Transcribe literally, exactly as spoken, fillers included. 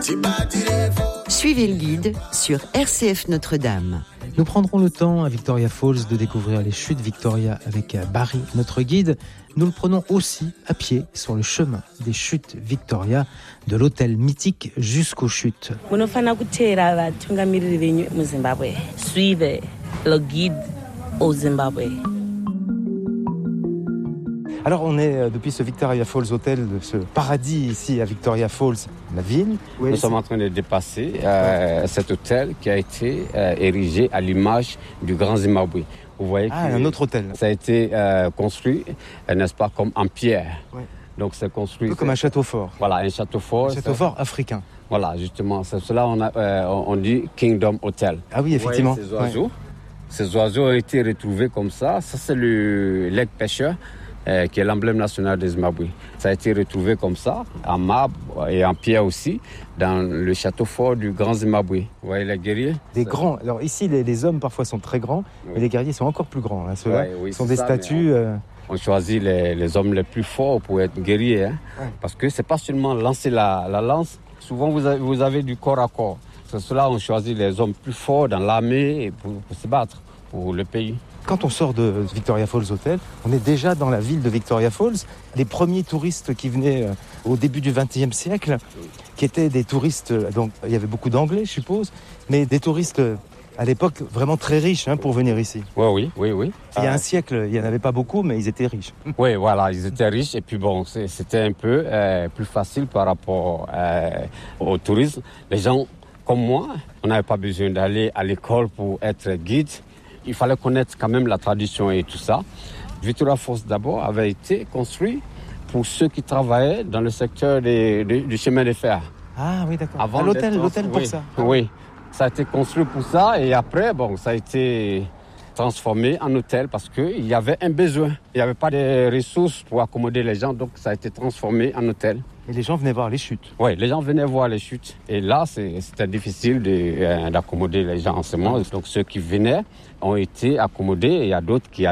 Suivez le guide sur R C F Notre-Dame. Nous prendrons le temps à Victoria Falls de découvrir les chutes Victoria avec Barry, notre guide. Nous le prenons aussi à pied sur le chemin des chutes Victoria, de l'hôtel mythique jusqu'aux chutes. Suivez le guide au Zimbabwe. Alors on est depuis ce Victoria Falls Hotel, ce paradis ici à Victoria Falls, la ville. Nous oui, sommes c'est... en train de dépasser euh, cet hôtel qui a été euh, érigé à l'image du Grand Zimbabwe. Vous voyez ah, un autre hôtel. Ça a été euh, construit, euh, n'est-ce pas, comme en pierre. Ouais. Donc c'est construit. Un peu comme un château fort. Voilà, un château fort. Un château ça... fort africain. Voilà, justement, c'est cela on a, euh, on dit Kingdom Hotel. Ah oui, effectivement. Vous voyez ces oiseaux. Ouais. Ces oiseaux ont été retrouvés comme ça. Ça c'est le leg pêcheur. Euh, qui est l'emblème national de Zimbabwe. Ça a été retrouvé comme ça, en marbre et en pierre aussi, dans le château fort du Grand Zimbabwe. Vous voyez les guerriers ? Des ça... grands. Alors ici, les, les hommes parfois sont très grands, oui. mais les guerriers sont encore plus grands. Hein. Ceux-là ouais, oui, sont des ça, statues... On, euh... on choisit les, les hommes les plus forts pour être guerriers. Hein, ouais. Parce que c'est pas seulement lancer la, la lance. Souvent, vous avez, vous avez du corps à corps. C'est cela on choisit les hommes plus forts dans l'armée pour, pour se battre pour le pays. Quand on sort de Victoria Falls Hotel, on est déjà dans la ville de Victoria Falls. Les premiers touristes qui venaient au début du vingtième siècle, qui étaient des touristes, donc il y avait beaucoup d'anglais, je suppose, mais des touristes à l'époque vraiment très riches hein, pour venir ici. Oui, oui, oui, oui. Il y a un siècle, il n'y en avait pas beaucoup, mais ils étaient riches. Oui, voilà, ils étaient riches et puis bon, c'est, c'était un peu euh, plus facile par rapport euh, au tourisme. Les gens comme moi, on n'avait pas besoin d'aller à l'école pour être guide. Il fallait connaître quand même la tradition et tout ça. Victoria Falls d'abord avait été construit pour ceux qui travaillaient dans le secteur des, des, du chemin de fer. Ah oui, d'accord. Avant ah, l'hôtel, l'hôtel pour oui, ça. Oui, ça a été construit pour ça et après, bon, ça a été transformé en hôtel parce qu'il y avait un besoin. Il n'y avait pas de ressources pour accommoder les gens, donc ça a été transformé en hôtel. Et les gens venaient voir les chutes. Oui, les gens venaient voir les chutes. Et là, c'est, c'était difficile de, euh, d'accommoder les gens en ce moment. Donc ceux qui venaient ont été accommodés et il y a d'autres qui